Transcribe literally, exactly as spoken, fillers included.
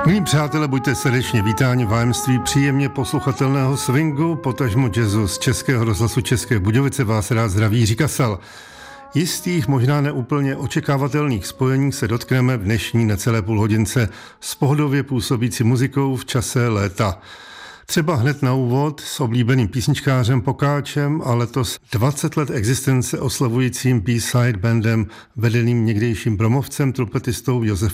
Milí přátelé, buďte srdečně vítáni v hájemství příjemně posluchatelného swingu, potažmo jazzu z Českého rozhlasu České Budějovice. Vás rád zdraví Jiří Kasal. Jistých, možná neúplně očekávatelných spojení se dotkneme v dnešní necelé půlhodince s pohodově působící muzikou v čase léta. Třeba hned na úvod s oblíbeným písničkářem Pokáčem a letos dvacet let existence oslavujícím B-side bandem vedeným někdejším bromovcem, trumpetistou Josefem